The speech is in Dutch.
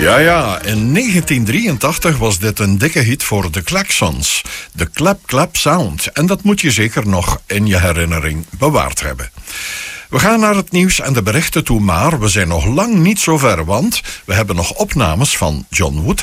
Ja, in 1983 was dit een dikke hit voor de Klaxons. De Clap Clap Sound. En dat moet je zeker nog in je herinnering bewaard hebben. We gaan naar het nieuws en de berichten toe, maar we zijn nog lang niet zo ver, want we hebben nog opnames van John Wood.